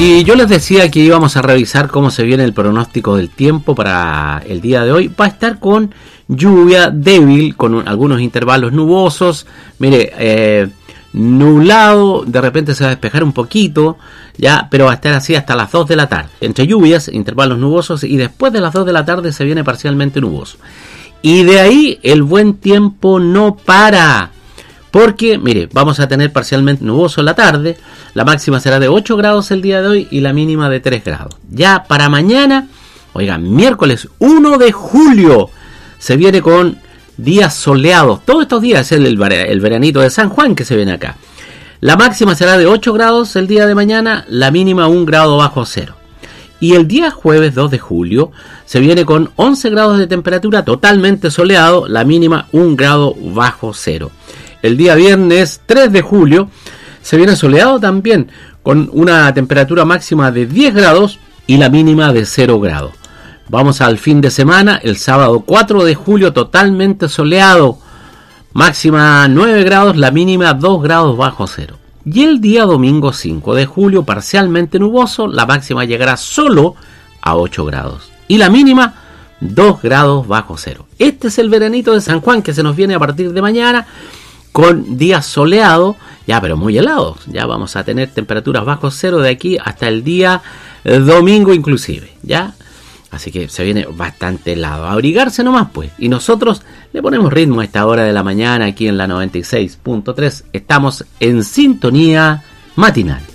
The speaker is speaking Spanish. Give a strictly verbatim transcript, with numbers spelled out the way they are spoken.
Y yo les decía que íbamos a revisar cómo se viene el pronóstico del tiempo para el día de hoy. Va a estar con lluvia débil, con un, algunos intervalos nubosos. Mire, eh, nublado, de repente se va a despejar un poquito, ya, pero va a estar así hasta las dos de la tarde. Entre lluvias, intervalos nubosos, y después de las dos de la tarde se viene parcialmente nuboso. Y de ahí el buen tiempo no para. Porque, mire, vamos a tener parcialmente nuboso en la tarde, la máxima será de ocho grados el día de hoy y la mínima de tres grados. Ya para mañana, oigan, miércoles uno de julio, se viene con días soleados. Todos estos días es el, el veranito de San Juan que se viene acá. La máxima será de ocho grados el día de mañana, la mínima un grado bajo cero. Y el día jueves dos de julio se viene con once grados de temperatura, totalmente soleado, la mínima un grado bajo cero. El día viernes tres de julio se viene soleado también, con una temperatura máxima de diez grados y la mínima de cero grados. Vamos al fin de semana, el sábado cuatro de julio totalmente soleado, máxima nueve grados, la mínima dos grados bajo cero. Y el día domingo cinco de julio parcialmente nuboso, la máxima llegará solo a ocho grados y la mínima dos grados bajo cero. Este es el veranito de San Juan que se nos viene a partir de mañana, con días soleados, ya pero muy helados. Ya vamos a tener temperaturas bajo cero de aquí hasta el día eh, domingo inclusive, ya. Así que se viene bastante helado. A abrigarse nomás pues. Y nosotros le ponemos ritmo a esta hora de la mañana aquí en la noventa y seis punto tres. Estamos en sintonía matinal.